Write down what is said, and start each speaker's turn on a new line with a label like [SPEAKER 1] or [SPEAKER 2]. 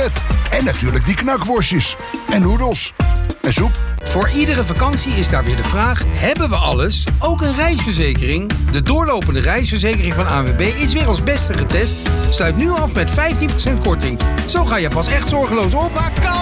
[SPEAKER 1] buffet. En natuurlijk die knakworstjes. En noedels. En soep.
[SPEAKER 2] Voor iedere vakantie is daar weer de vraag: hebben we alles? Ook een reisverzekering? De doorlopende reisverzekering van ANWB is weer als beste getest. Sluit nu af met 15% korting. Zo ga je pas echt zorgeloos op.